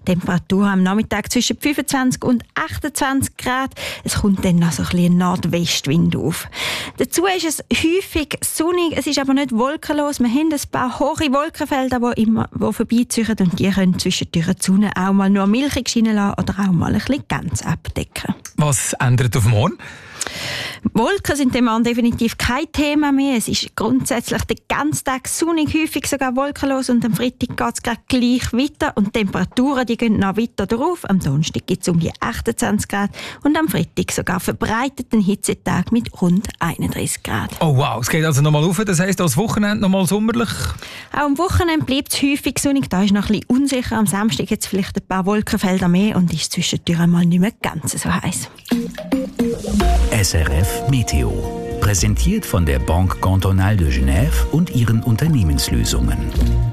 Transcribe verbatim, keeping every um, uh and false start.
Temperatur am Nachmittag zwischen fünfundzwanzig und achtundzwanzig Grad. Es kommt dann noch so ein bisschen ein Nordwestwind auf. Dazu ist es häufig sonnig, es ist aber nicht wolkenlos. Wir haben ein paar hohe Wolkenfelder, die immer die vorbeiziehen und die können zwischendurch die Sonne auch mal nur milchig scheinen lassen oder auch mal ein bisschen ganz abdecken. Was ändert auf morgen? Wolken sind dem Mann definitiv kein Thema mehr. Es ist grundsätzlich den ganzen Tag sonnig, häufig sogar wolkenlos und am Freitag geht es gleich weiter und die Temperaturen die gehen noch weiter drauf. Am Donnerstag gibt es um die achtundzwanzig Grad und am Freitag sogar verbreiteten Hitzetag mit rund einunddreißig Grad. Oh wow, es geht also nochmal rauf, das heisst, das Wochenende nochmal sommerlich? Auch am Wochenende bleibt es häufig sonnig, da ist noch ein bisschen unsicher. Am Samstag gibt es vielleicht ein paar Wolkenfelder mehr und ist zwischendurch einmal nicht mehr ganz so heiß. S R F Meteo. Präsentiert von der Banque Cantonale de Genève und ihren Unternehmenslösungen.